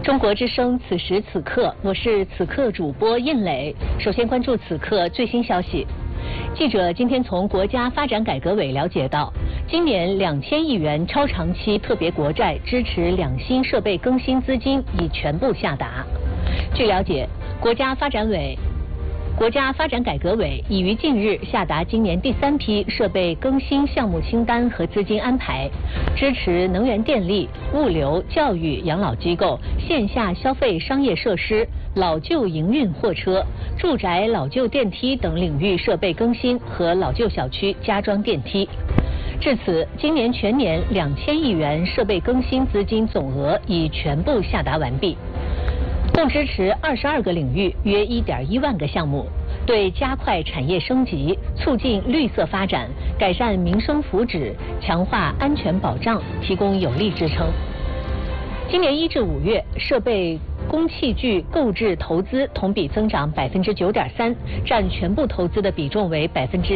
中国之声，此时此刻，我是此刻主播印磊。首先关注此刻最新消息。记者今天从国家发展改革委了解到，今年2000亿元超长期特别国债支持两新设备更新资金已全部下达。据了解，国家发展改革委已于近日下达今年第3批设备更新项目清单和资金安排，支持能源电力、物流、教育、养老机构、线下消费商业设施、老旧营运货车、住宅老旧电梯等领域设备更新和老旧小区加装电梯。至此，今年全年2000亿元设备更新资金总额已全部下达完毕。共支持22个领域约1.1万个项目，对加快产业升级、促进绿色发展、改善民生福祉、强化安全保障提供有力支撑。今年1至5月，设备工器具购置投资同比增长9.3%，占全部投资的比重为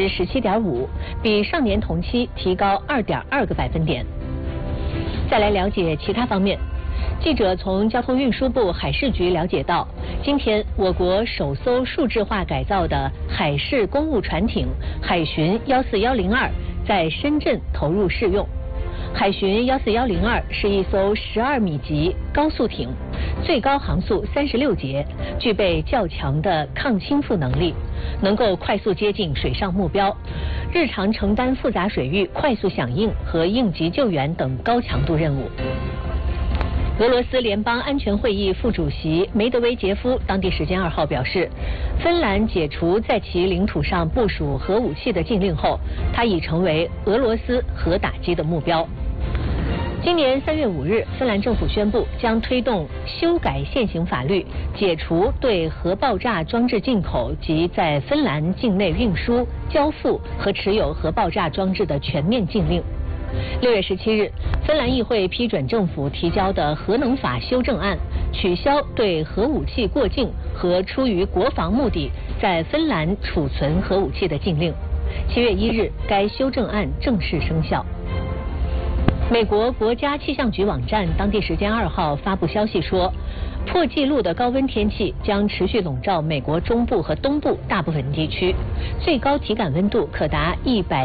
17.5%，比上年同期提高2.2个百分点。再来了解其他方面。记者从交通运输部海事局了解到，今天我国首艘数字化改造的海事公务船艇海巡14102在深圳投入试用。海巡14102是一艘12米级高速艇，最高航速36节，具备较强的抗倾覆能力，能够快速接近水上目标，日常承担复杂水域快速响应和应急救援等高强度任务。俄罗斯联邦安全会议副主席梅德韦杰夫当地时间2号表示，芬兰解除在其领土上部署核武器的禁令后，它已成为俄罗斯核打击的目标。今年3月5日，芬兰政府宣布将推动修改现行法律，解除对核爆炸装置进口及在芬兰境内运输、交付和持有核爆炸装置的全面禁令。6月17日，芬兰议会批准政府提交的核能法修正案，取消对核武器过境和出于国防目的在芬兰储存核武器的禁令。7月1日，该修正案正式生效。美国国家气象局网站当地时间2号发布消息说，破纪录的高温天气将持续笼罩美国中部和东部大部分地区，最高体感温度可达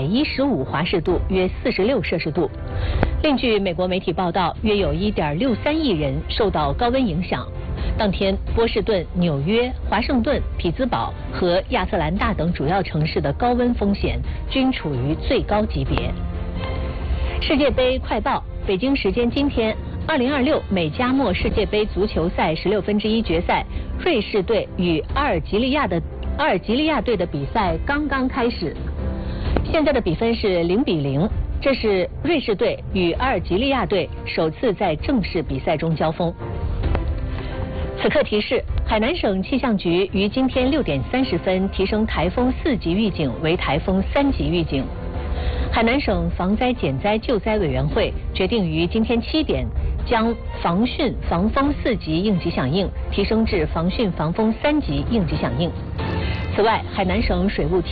115华氏度，约46摄氏度。另据美国媒体报道，约有1.63亿人受到高温影响。当天，波士顿、纽约、华盛顿、匹兹堡和亚特兰大等主要城市的高温风险均处于最高级别。世界杯快报，北京时间今天，2026美加墨世界杯足球赛16分之1决赛，瑞士队与阿尔及利亚队的比赛刚刚开始，现在的比分是0-0，这是瑞士队与阿尔及利亚队首次在正式比赛中交锋。此刻提示，海南省气象局于今天6点30分提升台风4级预警为台风3级预警。海南省防灾减灾救灾委员会决定于今天7点将防汛防风4级应急响应提升至防汛防风3级应急响应。此外，海南省水务